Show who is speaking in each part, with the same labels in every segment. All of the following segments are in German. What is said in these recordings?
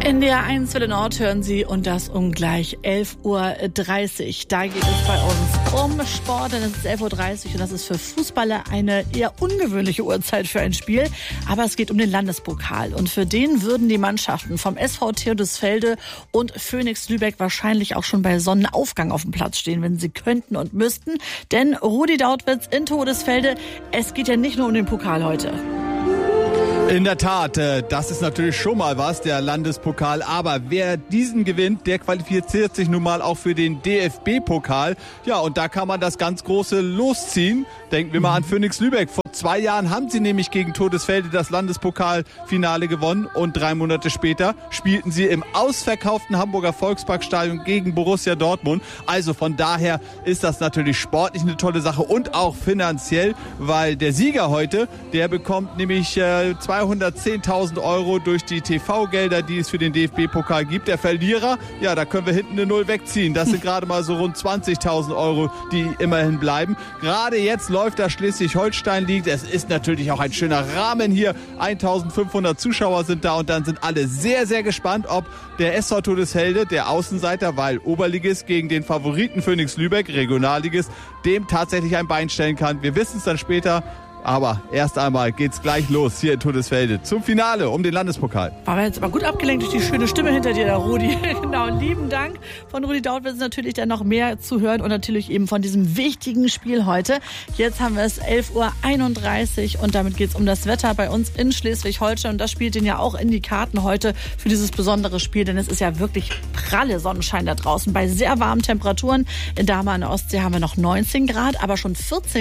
Speaker 1: NDR 1 Welle Nord hören Sie und das um gleich 11.30 Uhr. Da geht es bei uns um Sport, denn es ist 11.30 Uhr und das ist für Fußballer eine eher ungewöhnliche Uhrzeit für ein Spiel. Aber es geht um den Landespokal und für den würden die Mannschaften vom SV Theodesfelde und Phoenix Lübeck wahrscheinlich auch schon bei Sonnenaufgang auf dem Platz stehen, wenn sie könnten und müssten. Denn Rudi Dautwitz in Theodesfelde, es geht ja nicht nur um den Pokal heute.
Speaker 2: In der Tat, das ist natürlich schon mal was, der Landespokal. Aber wer diesen gewinnt, der qualifiziert sich nun mal auch für den DFB-Pokal. Ja, und da kann man das ganz große losziehen. Denken wir mal an Phoenix Lübeck. Vor 2 Jahren haben sie nämlich gegen Theodesfelde das Landespokalfinale gewonnen. Und 3 Monate später spielten sie im ausverkauften Hamburger Volksparkstadion gegen Borussia Dortmund. Also von daher ist das natürlich sportlich eine tolle Sache und auch finanziell, weil der Sieger heute, der bekommt nämlich 210.000 Euro durch die TV-Gelder, die es für den DFB-Pokal gibt. Der Verlierer, ja, da können wir hinten eine Null wegziehen. Das sind gerade mal so rund 20.000 Euro, die immerhin bleiben. Gerade jetzt läuft das Schleswig-Holstein liegt. Es ist natürlich auch ein schöner Rahmen hier. 1.500 Zuschauer sind da und dann sind alle sehr, sehr gespannt, ob der SV Theodesfelde, der Außenseiter, weil Oberligist gegen den Favoriten Phoenix Lübeck, Regionalligist, dem tatsächlich ein Bein stellen kann. Wir wissen es dann später. Aber erst einmal geht's gleich los hier in Theodesfelde zum Finale um den Landespokal.
Speaker 1: War jetzt aber gut abgelenkt durch die schöne Stimme hinter dir, der Rudi. Genau, lieben Dank. Von Rudi Dautwitz natürlich dann noch mehr zu hören und natürlich eben von diesem wichtigen Spiel heute. Jetzt haben wir es 11.31 Uhr und damit geht's um das Wetter bei uns in Schleswig-Holstein. Und das spielt den ja auch in die Karten heute für dieses besondere Spiel, denn es ist ja wirklich pralle Sonnenschein da draußen bei sehr warmen Temperaturen. In Dahme an der Ostsee haben wir noch 19 Grad, aber schon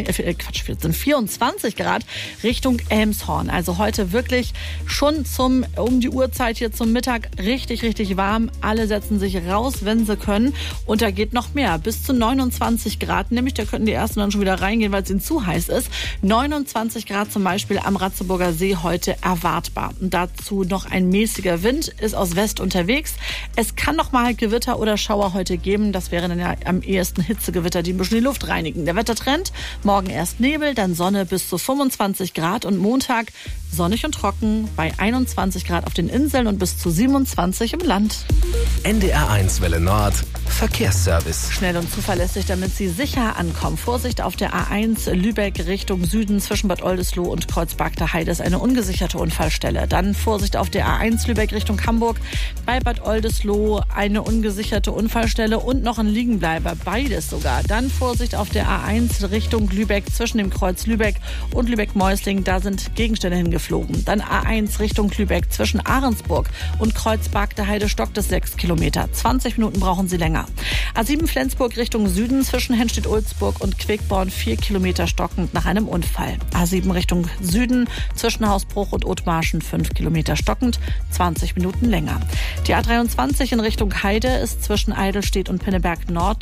Speaker 1: 24 Grad Richtung Elmshorn. Also heute wirklich schon um die Uhrzeit hier zum Mittag richtig, richtig warm. Alle setzen sich raus, wenn sie können. Und da geht noch mehr. Bis zu 29 Grad. Nämlich, da könnten die ersten dann schon wieder reingehen, weil es ihnen zu heiß ist. 29 Grad zum Beispiel am Ratzeburger See heute erwartbar. Und dazu noch ein mäßiger Wind, ist aus West unterwegs. Es kann noch mal Gewitter oder Schauer heute geben. Das wären dann ja am ehesten Hitzegewitter, die ein bisschen die Luft reinigen. Der Wettertrend, morgen erst Nebel, dann Sonne bis zu 25 Grad und Montag sonnig und trocken bei 21 Grad auf den Inseln und bis zu 27 im Land.
Speaker 3: NDR 1 Welle Nord Verkehrsservice.
Speaker 1: Schnell und zuverlässig, damit Sie sicher ankommen. Vorsicht auf der A1 Lübeck Richtung Süden zwischen Bad Oldesloe und Kreuzberg der Heide ist eine ungesicherte Unfallstelle. Dann Vorsicht auf der A1 Lübeck Richtung Hamburg. Bei Bad Oldesloe eine ungesicherte Unfallstelle und noch ein Liegenbleiber. Beides sogar. Dann Vorsicht auf der A1 Richtung Lübeck zwischen dem Kreuz Lübeck und Lübeck-Meusling. Da sind Gegenstände hingeflogen. Dann A1 Richtung Lübeck zwischen Ahrensburg und Kreuzberg der Heide stockt es 6 Kilometer. 20 Minuten brauchen Sie länger. A7 Flensburg Richtung Süden zwischen Hennstedt-Ulzburg und Quickborn 4 Kilometer stockend nach einem Unfall. A7 Richtung Süden zwischen Hausbruch und Othmarschen 5 Kilometer stockend, 20 Minuten länger. Die A23 in Richtung Heide ist zwischen Eidelstedt und Pinneberg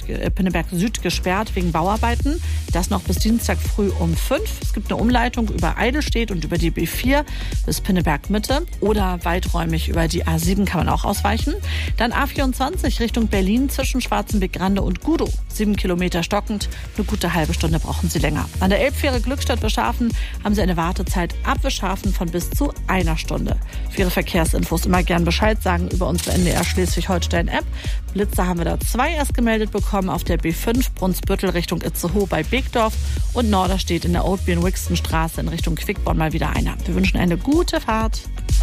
Speaker 1: Süd gesperrt wegen Bauarbeiten. Das noch bis Dienstag früh um 5. Es gibt eine Umleitung über Eidelstedt und über die B4 bis Pinneberg Mitte oder weiträumig über die A7 kann man auch ausweichen. Dann A24 Richtung Berlin zwischen Schwarzenbeck-Grande und Gudow. 7 Kilometer stockend, eine gute halbe Stunde brauchen Sie länger. An der Elbfähre Glückstadt-Wischhafen haben Sie eine Wartezeit ab Wischhafen von bis zu 1 Stunde. Für Ihre Verkehrsinfos immer gern Bescheid sagen über unsere NDR Schleswig-Holstein-App. Blitzer haben wir da 2 erst gemeldet bekommen auf der B5 Brunsbüttel Richtung Itzehoe bei Beekdorf und Norderstedt in der Oatbier-Wixton-Straße in Richtung Quickborn mal wieder einer. Wir wünschen eine gute Fahrt.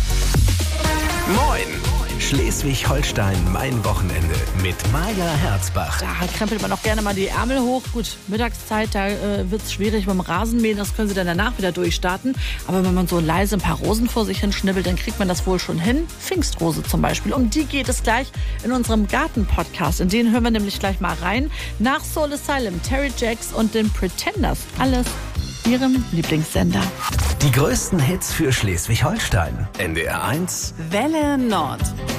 Speaker 3: Moin! Schleswig-Holstein, mein Wochenende mit Maja Herzbach.
Speaker 1: Da krempelt man auch gerne mal die Ärmel hoch. Gut, Mittagszeit, da wird es schwierig beim Rasenmähen. Das können Sie dann danach wieder durchstarten. Aber wenn man so leise ein paar Rosen vor sich hin schnibbelt, dann kriegt man das wohl schon hin. Pfingstrose zum Beispiel. Um die geht es gleich in unserem Garten-Podcast. In den hören wir nämlich gleich mal rein. Nach Soul Asylum, Terry Jacks und den Pretenders. Alles Ihrem Lieblingssender.
Speaker 3: Die größten Hits für Schleswig-Holstein. NDR 1
Speaker 1: Welle Nord.